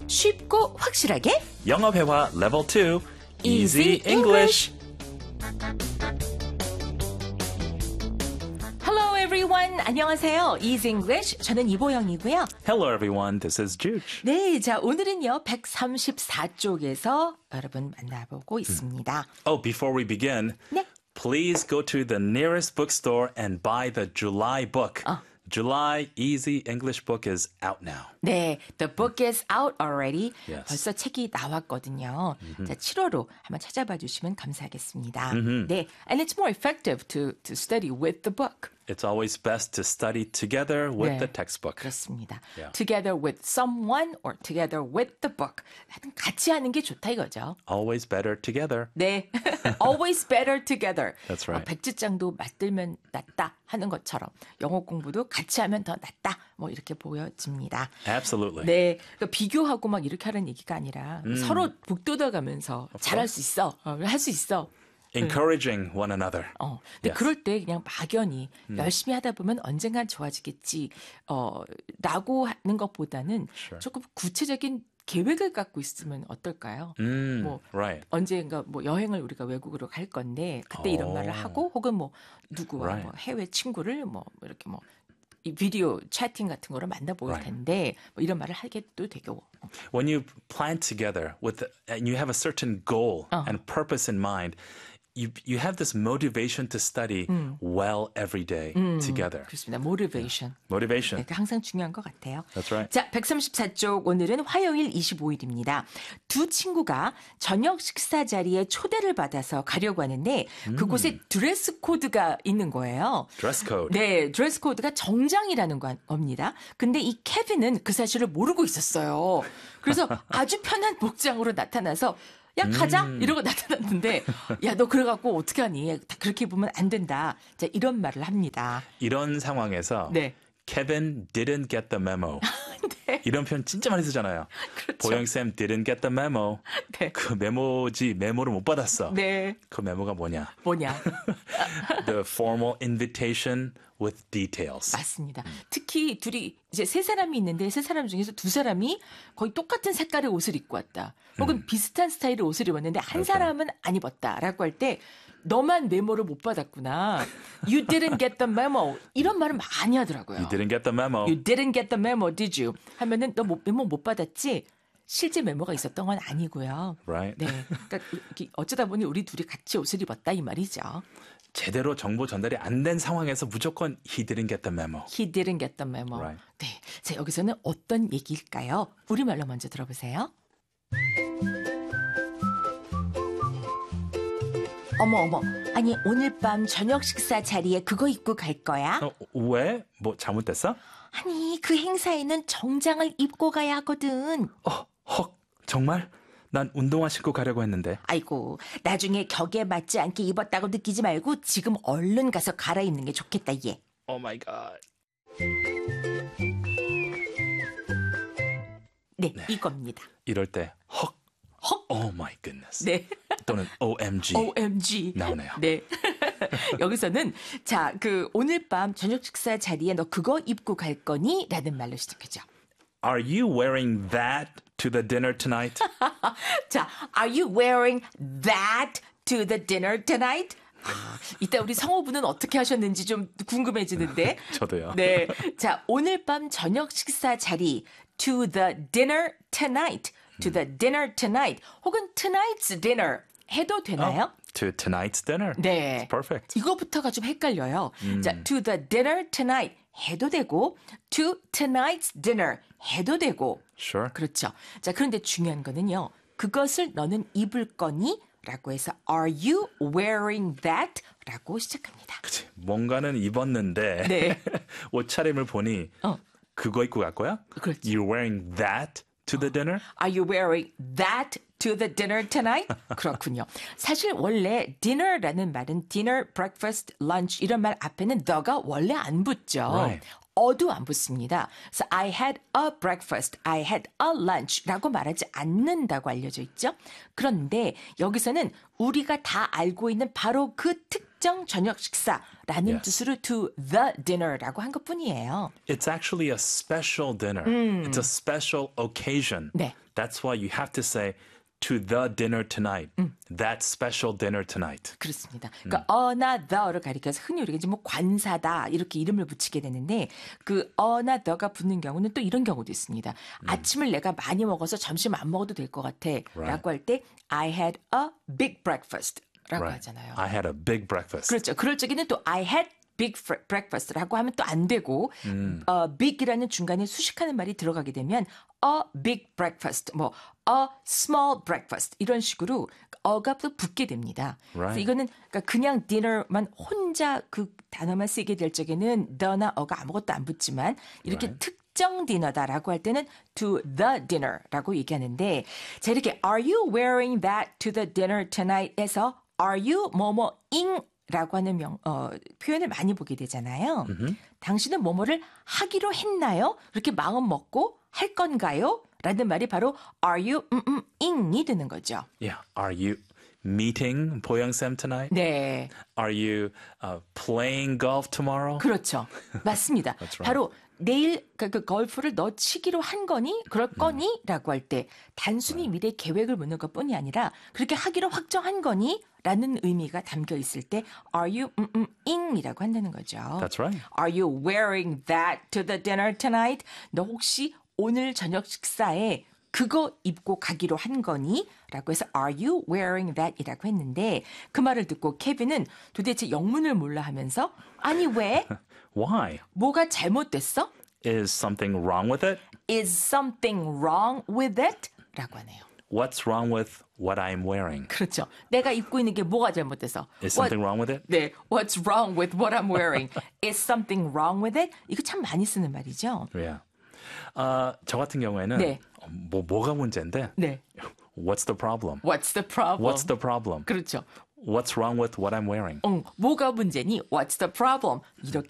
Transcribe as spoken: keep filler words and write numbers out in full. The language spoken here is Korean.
쉽고 확실하게 영어 회화 레벨 투 Easy Easy English. Hello everyone. 안녕하세요. Easy English. 저는 이보영이고요. Hello everyone, this is Juge. 네, 자 오늘은요 백삼십사 쪽에서 여러분 만나보고 있습니다. Oh, before we begin, 네. please go to the nearest bookstore and buy the July book. 어. July Easy English book is out now. 네, the book is out already. Yes. 벌써 책이 나왔거든요. Mm-hmm. 자, 칠월호 한번 찾아봐 주시면 감사하겠습니다. Mm-hmm. 네, and it's more effective to to study with the book. It's always best to study together with 네, the textbook. 그렇습니다. Yeah. Together with someone or together with the book. 하여튼 같이 하는 게 좋다 이거죠. Always better together. 네, always better together. That's right. 어, 백지장도 맞들면 낫다 하는 것처럼 영어 공부도 같이 하면 더 낫다. 뭐 이렇게 보여집니다. Absolutely. 네, 그러니까 비교하고 막 이렇게 하는 얘기가 아니라 음. 서로 북돋아가면서 잘할 수 있어, 어, 할 수 있어. Encouraging one another. 어, 근데 Yes. 그럴 때 그냥 막연히 음. 열심히 하다 보면 언젠간 좋아지겠지, 어, 라고 하는 것보다는 Sure. 조금 구체적인 계획을 갖고 있으면 어떨까요? Mm, 뭐 right. 언젠가 뭐 여행을 우리가 외국으로 갈 건데 그때 오. 이런 말을 하고 혹은 뭐 누구와 Right. 뭐 해외 친구를 뭐 이렇게 뭐 이 비디오 채팅 같은 거를 만나볼 Right. 텐데 뭐 이런 말을 하게도 되고. When you plan together with and you have a certain goal Uh-huh. and purpose in mind, you you have this motivation to study 음. well every day 음, together. 그렇습니다. motivation. Motivation. 네, 항상 중요한 것 같아요. That's right. 자, 백삼십사 쪽 오늘은 화요일 이십오일입니다. 두 친구가 저녁 식사 자리에 초대를 받아서 가려고 하는데 음. 그곳에 드레스 코드가 있는 거예요. Dress code. 네, 드레스 코드가 정장이라는 거- 겁니다. 근데 이 케빈은 그 사실을 모르고 있었어요. 그래서 아주 편한 복장으로 나타나서 야 가자 음. 이러고 나타났는데 야 너 그래갖고 어떻게 하니? 그렇게 보면 안 된다. 자, 이런 말을 합니다. 이런 상황에서 네. Kevin didn't get the memo. 네. 이런 표현 진짜 많이 쓰잖아요. 그렇죠. 보영쌤 didn't get the memo. 네. 그 메모지 메모를 못 받았어. 네. 그 메모가 뭐냐? 뭐냐? The formal invitation with details. 맞습니다. 특히 둘이 이제 세 사람이 있는데 세 사람 중에서 두 사람이 거의 똑같은 색깔의 옷을 입고 왔다. 혹은 음. 비슷한 스타일의 옷을 입었는데 한 Okay. 사람은 안 입었다라고 할 때 너만 메모를 못 받았구나. You didn't get the memo. 이런 말을 많이 하더라고요. You didn't get the memo. You didn't get the memo, did you? 하면은 너 뭐- 메모 못 받았지? 실제 메모가 있었던 건 아니고요. Right. 네. 그러니까 이렇게 어쩌다 보니 우리 둘이 같이 옷을 입었다 이 말이죠. 제대로 정보 전달이 안 된 상황에서 무조건 he didn't get the memo. He didn't get the memo. Right. 네. 자, 여기서는 어떤 얘기일까요? 우리말로 먼저 들어보세요. 어머, 어머. 아니, 오늘 밤 저녁 식사 자리에 그거 입고 갈 거야? 어, 왜? 뭐 잘못됐어? 아니, 그 행사에는 정장을 입고 가야 하거든. 어, 헉, 정말? 난 운동화 신고 가려고 했는데. 아이고, 나중에 격에 맞지 않게 입었다고 느끼지 말고 지금 얼른 가서 갈아입는 게 좋겠다, 얘. Oh my god. 네, 이겁니다. 이럴 때 헉, 헉. oh my goodness. 네. 또는 오엠지. 오엠지. 나오네요. 네. 여기서는 자, 그 오늘 밤 저녁 식사 자리에 너 그거 입고 갈 거니? 라는 말로 시작하죠. Are you wearing that to the dinner tonight? 자, are you wearing that to the dinner tonight? 아, 이따 우리 성우분은 어떻게 하셨는지 좀 궁금해지는데. 저도요. 네. 자, 오늘 밤 저녁 식사 자리 to the dinner tonight. to the dinner tonight. 혹은 tonight's dinner 해도 되나요? Oh, to tonight's dinner. 네. It's perfect. 이거부터가 좀 헷갈려요. 자, to the dinner tonight 해도 되고 to tonight's dinner 해도 되고. Sure. 그렇죠. 자, 그런데 중요한 거는요. 그것을 너는 입을 거니? 라고 해서 are you wearing that? 라고 시작합니다. 그치. 뭔가는 입었는데 네. 옷차림을 보니 어. 그거 입고 갈 거야? 그렇지. You're wearing that to the dinner? Are you wearing that to the dinner tonight? 그렇군요. 사실 원래 dinner라는 말은 dinner, breakfast, lunch 이런 말 앞에는 the가 원래 안 붙죠. Right. 어도 안 붙습니다. 그래서 I had a breakfast, I had a lunch라고 말하지 않는다고 알려져 있죠. 그런데 여기서는 우리가 다 알고 있는 바로 그 특 특정 저녁 식사라는 Yes. 뜻으로 to the dinner라고 한 것뿐이에요. It's actually a special dinner. It's a special occasion. 네. That's why you have to say to the dinner tonight. That special dinner tonight. 그렇습니다. 그러니까 어나 the를 가리켜서 흔히 우리가 이제 뭐 관사다 이렇게 이름을 붙이게 되는데 그 어나 the가 붙는 경우는 또 이런 경우도 있습니다. 아침을 내가 많이 먹어서 점심 안 먹어도 될 것 같아라고 할 때 I had a big breakfast라고 Right. 하잖아요. I had a big breakfast. 그렇죠. 그럴 적에는 또 I had big fr- breakfast라고 하면 또 안 되고 음. 어, big이라는 중간에 수식하는 말이 들어가게 되면 a big breakfast, 뭐 a small breakfast 이런 식으로 어가 또 붙게 됩니다. 그래서 Right. 이거는 그러니까 그냥 dinner만 혼자 그 단어만 쓰게 될 적에는 the나 어가 아무것도 안 붙지만 이렇게 Right. 특정 디너다라고 할 때는 to the dinner라고 얘기하는데 자 이렇게 are you wearing that to the dinner tonight에서 are you 뭐뭐잉 라고 하는 명, 어, 표현을 많이 보게 되잖아요. Mm-hmm. 당신은 뭐뭐를 하기로 했나요? 이렇게 마음 먹고 할 건가요? 라는 말이 바로 are you 음, 음, ing이 되는 거죠. Yeah. Are you meeting 보영쌤 tonight? 네, Are you uh, playing golf tomorrow? 그렇죠. 맞습니다. That's right. 바로 내일 그, 그 골프를 너 치기로 한 거니? 그럴 거니? 라고 할 때 단순히 미래 계획을 묻는 것뿐이 아니라 그렇게 하기로 확정한 거니? 라는 의미가 담겨 있을 때 are you 음, 음, ing이라고 한다는 거죠. That's right. Are you wearing that to the dinner tonight? 너 혹시 오늘 저녁 식사에 그거 입고 가기로 한 거니? 라고 해서 are you wearing that? 이라고 했는데 그 말을 듣고 케빈은 도대체 영문을 몰라 하면서 아니 왜? Why? 뭐가 잘못됐어? Is something wrong with it? Is something wrong with it? 라고 하네요. What's wrong with what I'm wearing? 그렇죠. 내가 입고 있는 게 뭐가 잘못돼서? Is What- something wrong with it? 네, what's wrong with what I'm wearing? Is something wrong with it? 이거 참 많이 쓰는 말이죠. Yeah. 어, 저 같은 경우에는 네. 뭐 뭐가 문제인데? 네. What's the problem? What's the problem? What's the problem? 그렇죠. What's wrong with what I'm wearing? 응, 뭐가 문제니? What's the problem? 이렇게